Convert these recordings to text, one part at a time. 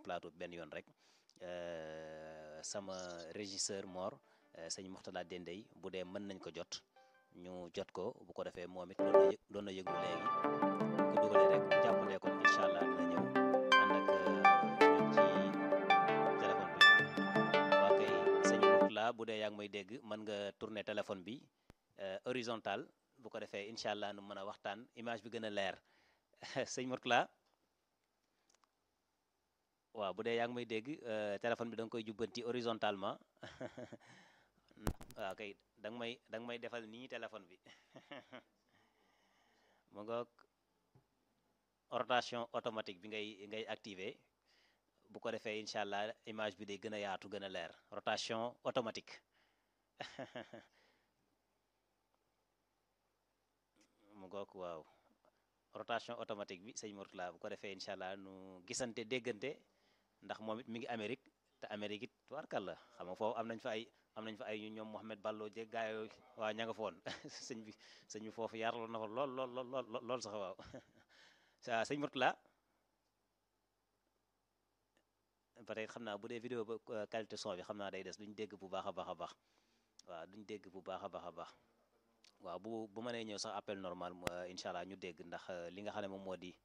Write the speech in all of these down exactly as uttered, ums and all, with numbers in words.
plateau benn yoon rek sama régisseur Mor sëñ Mourtala Dendey bu dee mën nañ ko jot ñu jot ko bu ko defee moom it doon na yëg doon na yëglu léegi bu ko dugalee rek jàppalee kon incha allah dina ñëw ànd ak ñun ci téléphone bi waa kay sëñ Mourtala bu dee yaa ngi may dégg mën nga tourner téléphone bi horizontal bu ko defee incha allah nu mën a waxtaan image bi gën a leer sëñ Mourtala waaw bu dee yaa ngi may dégg téléphone bi da nga koy jubbanti horizontalement waaw kay da nga may da nga may defal nii téléphone bi mu ngoog rotation automatique bi ngay ngay activé bu ko defee incha allah image bi day gën a yaatu gën a leer rotation automatique mu ngoog waaw rotation automatique bi sëñ Mourtala bu ko defee incha allah nu gisante déggante ndax moom it mi ngi Amérique te Amérique it tubaarkàlla xam nga foofu am nañ fa ay am nañ fa ay ñu ñoom Mouhamed Ballo jeg gaa yooyu waa ña nga foon sëñ bi sëñ bi foofu yaarlo na fa lool lool lool lool sax waaw sa sëñ Mourtala peut être xam naa bu dee vidéo ba qualité son bi xam naa day des duñ dégg bu baax a baax a baax waaw duñ dégg bu baax a baax a baax waaw bu bu mënee ñëw sax appel normal incha allah ñu dégg ndax li nga xam ne moom moo di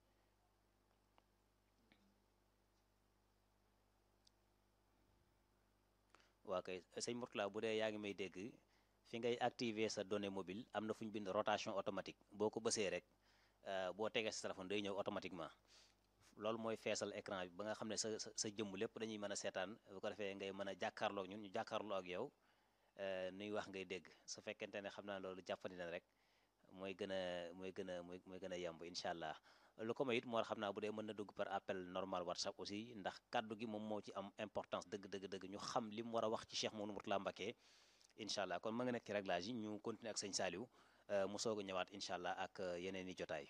waa kay sëñ Mourtala bu dee yaa ngi may dégg fi ngay activer sa donnée mobile am na fu ñu bind rotation automatique boo ko bësee rek boo tegee sa téléphone day ñëw automatiquement loolu mooy feesal écran bi ba nga xam ne sa sa sa jëmm lépp dañuy mën a seetaan bu ko defee ngay mën a jàkkaarloo ak ñun ñu jàkkaarloo ak yow nuy wax ngay dégg su fekkente ne xam naa loolu jàppandi na rek mooy gën a mooy gën a mooy mooy gën a yemb incha allah lu ko may it moo xam naa bu dee mën na dugg par appel normal WhatsApp aussi ndax kaddu gi moom moo ci am importance dëgg dëgg dëgg ñu xam li mu war a wax ci Cheikh Mouhamadou Mourtala Mbacké incha allah kon ma nga nekk ci réglage yi ñu continuer ak sëñ Saliou mu soog a ñëwaat incha allah ak yeneen i jotaay.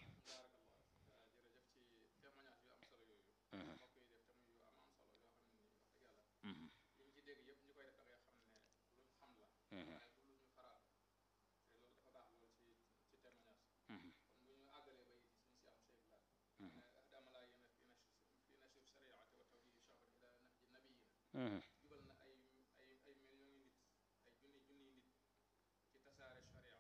jubal na ay ay ay millions yu nit ay junni junni nit ci tasaare sharia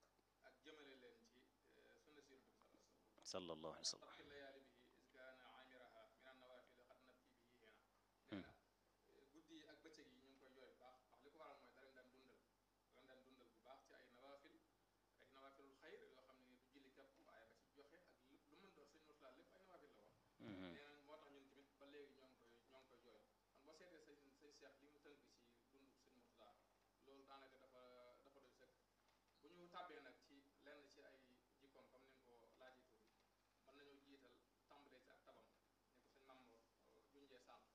ak jëmale leen ci sunna si Yonent bi sallallahu alayhi wa sallam tarki layaali bihi isgaana amiraha min an nawafil xad nabki bihi hena nee na guddi yi ak bëccëg yi ñu ngi koy jooy bu baax ndax li ko waral mooy darañ daan dundal darañ daan dundal bu baax ci ay nawafil ay nawafilul xayr yoo xam ne ni du julli képp waaye ba ci joxe ak lu mën doon sëñ Mourtala lépp ay nawafil la woon nee na moo tax ñun tamit ba léegi ñoo ngi koy ñoo ngi koy jooy boo seetee sëñ sëñ Cheikh li mu tënk ci dund sëñ Mourtala loolu daanaka dafa dafa doy sëkk bu ñu tàbbee nag ci lenn ci ay jikkoom comme ni nga ko laajee tuuti mën nañoo jiital tàmbalee ci ak tabam ni ko sëñ Mamour junjee sànq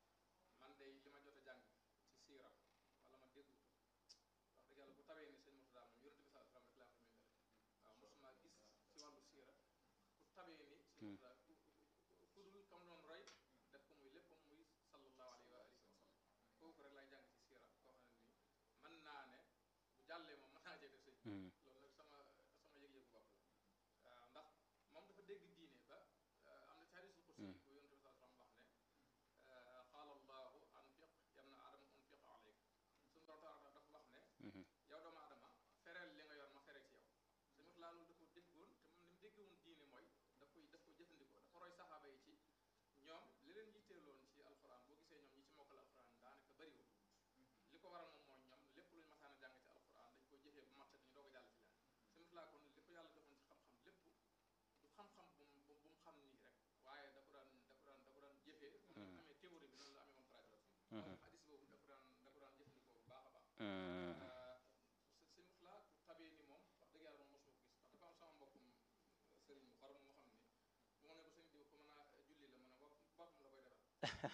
man day li ma jot a jàng ci siira wala ma dégg ko wax dëgg yàlla bu tabee ni sëñ Mourtala moom yonent bi sallallahu alayhi wa sallam rek laa ko méngale waaw mosuma gis ci wàllu siira ku tabee ni sëñ Mourtala ku dul comme doon roy def ko muy lépp muy sallallahu alayhi wa alihi wa sallam kooku rek lay jàng ci siira koo xam ne nii mën naa ne bu jàllee moom mën naa cee def sëñ loolu nag sama sama yëg-yëgu bopp la waaw ndax moom dafa dégg diine ba am na ci hadiisul qudsi bu yonent bi sallallahu alayhi wa sallam wax ne qaala allahu anfiq yabna aadama unfiq alayk suñu borom taala dafa wax ne yow doomu aadama fereel li nga yor ma fere ci yow sëñ Mourtala loolu da ko déggoon te moom ni mu déggoon diine mooy daf koy daf ko jëfandikoo dafa roy saxaaba yi ci ñoom li leen yitteeloon ci alxuraan boo gisee ñoom ñi ci mokkal alxuraan daanaka bëriwul li ko waral moom mooy ñoom lépp luñu masaan a jàng ci alxuraan dañ koy jëfee bu mat ñu doog a jàll ci leen sëñ Mourtala kon li ko yàlla defoon ci xam-xam lépp du xam-xam bu mu bu mu xam nii rek waaye da ko daan da ko daan da ko daan jëfee comme ni amee théorie bi noonu la amee moom pratique moom hadis boobu da ko daan da ko daan jëfandikoo bu baax a baax sëñ Mourtala ku tabee ni moom wax dëgg yàlla moom mosuma ko gis ndax dafa am sama mbokkum sëriñ bu xaram moo xam ni bu ma ne ko sëñ diw ko mën a julli la mën a bopp boppam la koy defal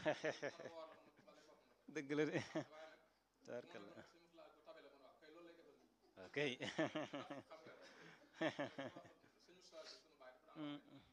dëgg la de waaye nag tabarkalla sëñ Mourtala ko tabe la mën a wax kay loolu lay defal nii ok xam nga suñu soir bi suñu baay dafa daan wax ne